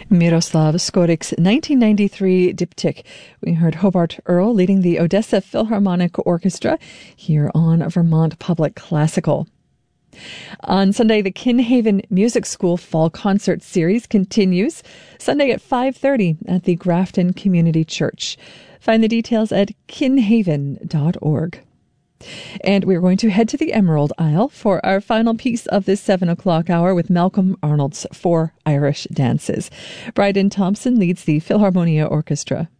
Miroslav Skorik's 1993 diptych. We heard Hobart Earl leading the Odessa Philharmonic Orchestra here on Vermont Public Classical. On Sunday, the Kinhaven Music School Fall Concert Series continues. Sunday at 5:30 at the Grafton Community Church. Find the details at kinhaven.org. And we're going to head to the Emerald Isle for our final piece of this 7 o'clock hour with Malcolm Arnold's 4 Irish Dances. Bryden Thompson leads the Philharmonia Orchestra.